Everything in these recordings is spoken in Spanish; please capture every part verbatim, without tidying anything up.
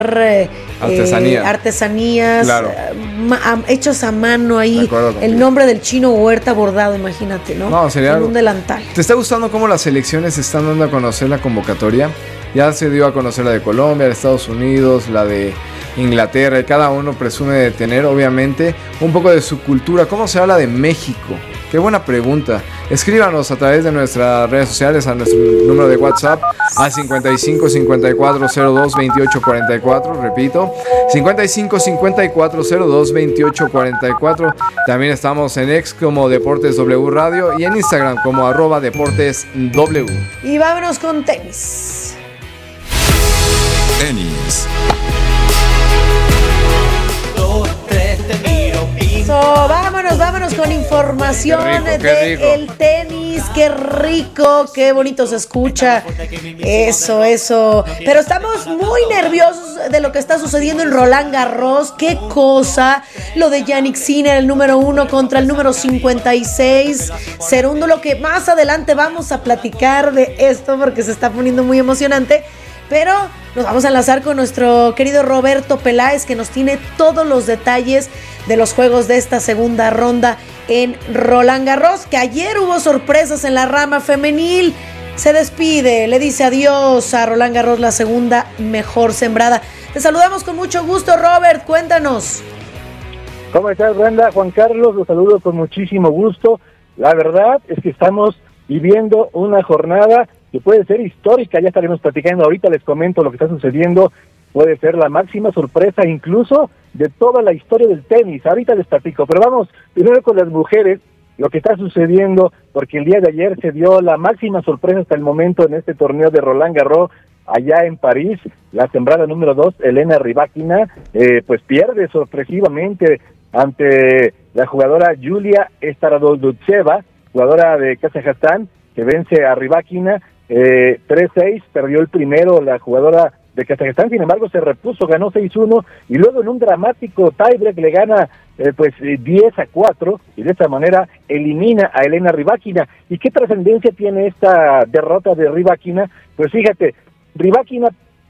Eh, Artesanía. eh, artesanías Claro. eh, ma- a- hechos a mano ahí, De acuerdo contigo. el nombre del Chino Huerta bordado, imagínate, ¿no? No, sería en algo- un delantal. ¿Te está gustando cómo las selecciones están dando a conocer la convocatoria? Ya se dio a conocer la de Colombia, la de Estados Unidos, la de Inglaterra, y cada uno presume de tener, obviamente, un poco de su cultura. ¿Cómo se habla de México? Qué buena pregunta. Escríbanos a través de nuestras redes sociales, a nuestro número de WhatsApp, a cincuenta y cinco cincuenta y cuatro cero dos veintiocho cuarenta y cuatro, repito, cincuenta y cinco cincuenta y cuatro cero dos veintiocho cuarenta y cuatro. También estamos en X como Deportes W Radio y en Instagram como arroba Deportes W. Y vámonos con tenis. Tenis. So, vámonos, vámonos con información Qué rico, qué rico. del tenis. Qué rico, qué bonito se escucha. Eso, eso. Pero estamos muy nerviosos de lo que está sucediendo en Roland Garros. Qué cosa. Lo de Jannik Sinner, el número uno contra el número cincuenta y seis. Segundo, lo que más adelante vamos a platicar de esto porque se está poniendo muy emocionante. Pero nos vamos a enlazar con nuestro querido Roberto Peláez, que nos tiene todos los detalles de los juegos de esta segunda ronda en Roland Garros, que ayer hubo sorpresas en la rama femenil. Se despide, le dice adiós a Roland Garros, la segunda mejor sembrada. Te saludamos con mucho gusto, Robert, cuéntanos. ¿Cómo estás, Brenda? Juan Carlos, los saludo con muchísimo gusto. La verdad es que estamos viviendo una jornada que puede ser histórica, ya estaremos platicando ahorita, les comento lo que está sucediendo, puede ser la máxima sorpresa incluso de toda la historia del tenis, ahorita les platico, pero vamos primero con las mujeres, lo que está sucediendo, porque el día de ayer se dio la máxima sorpresa hasta el momento en este torneo de Roland Garros, allá en París, la sembrada número dos, Elena Rybakina, eh, pues pierde sorpresivamente ante la jugadora Yulia Starodubtseva, jugadora de Kazajstán, que vence a Rybakina, eh, tres seis, perdió el primero la jugadora de Kazajstán, sin embargo se repuso, ganó seis uno, y luego en un dramático tiebreak le gana eh, pues eh, diez a cuatro, y de esta manera elimina a Elena Rybakina. ¿Y qué trascendencia tiene esta derrota de Rybakina? Pues fíjate, Rybakina,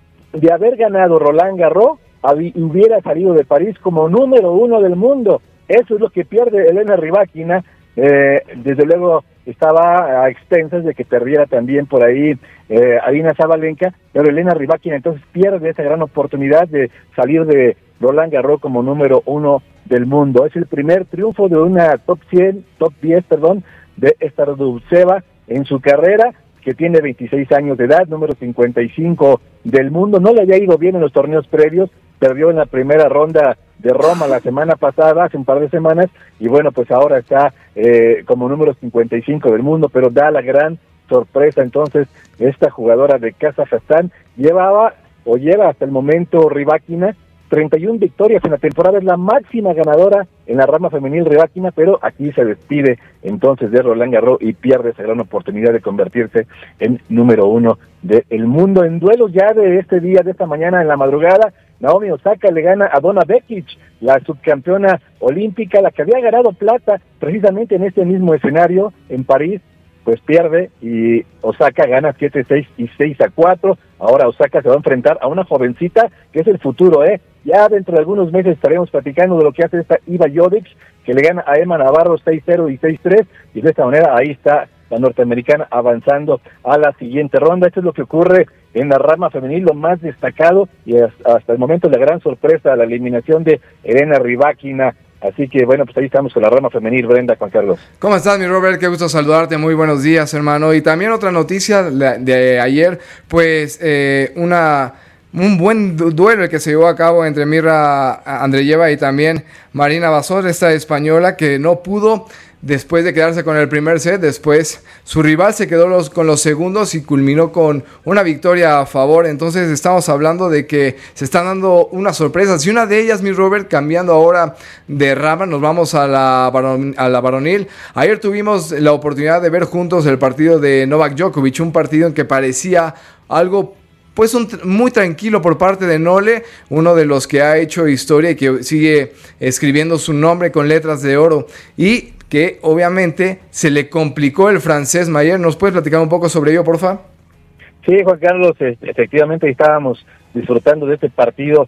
de haber ganado Roland Garros, hab- hubiera salido de París como número uno del mundo. Eso es lo que pierde Elena Rybakina. Eh, desde luego estaba a expensas de que perdiera también por ahí eh, Arina Sabalenka, pero Elena Rybakina entonces pierde esa gran oportunidad de salir de Roland Garros como número uno del mundo. Es el primer triunfo de una top cien, top diez, perdón, de Starodubtseva en su carrera, que tiene veintiséis años de edad, número cincuenta y cinco del mundo. No le había ido bien en los torneos previos, perdió en la primera ronda de Roma la semana pasada, hace un par de semanas, y bueno, pues ahora está eh, como número cincuenta y cinco del mundo, pero da la gran sorpresa entonces esta jugadora de Kazajstán. Llevaba o lleva hasta el momento Rybakina treinta y una victorias en la temporada, es la máxima ganadora en la rama femenil Rybakina, pero aquí se despide entonces de Roland Garros y pierde esa gran oportunidad de convertirse en número uno del mundo. En duelos ya de este día, de esta mañana en la madrugada, Naomi Osaka le gana a Donna Vekic, la subcampeona olímpica, la que había ganado plata precisamente en este mismo escenario en París, pues pierde y Osaka gana siete seis y seis a cuatro. Ahora Osaka se va a enfrentar a una jovencita que es el futuro, ¿eh? Ya dentro de algunos meses estaremos platicando de lo que hace esta Iva Jovic, que le gana a Emma Navarro seis cero y seis tres, y de esta manera ahí está la norteamericana avanzando a la siguiente ronda. Esto es lo que ocurre en la rama femenil, lo más destacado, y hasta el momento la gran sorpresa, la eliminación de Elena Rybakina. Así que bueno, pues ahí estamos con la rama femenil, Brenda, Juan Carlos. ¿Cómo estás, mi Robert? Qué gusto saludarte, muy buenos días, hermano. Y también otra noticia de ayer, pues eh, una... un buen duelo que se llevó a cabo entre Mirra Andreeva y también Marina Basol, esta española que no pudo después de quedarse con el primer set. Después su rival se quedó los, con los segundos y culminó con una victoria a favor. Entonces estamos hablando de que se están dando unas sorpresas, y una de ellas, mi Robert, cambiando ahora de rama, nos vamos a la, varon, a la varonil. Ayer tuvimos la oportunidad de ver juntos el partido de Novak Djokovic, un partido en que parecía algo pues un, muy tranquilo por parte de Nole, uno de los que ha hecho historia y que sigue escribiendo su nombre con letras de oro, y que obviamente se le complicó el francés Mayer. ¿Nos puedes platicar un poco sobre ello, porfa? Sí, Juan Carlos, efectivamente estábamos disfrutando de este partido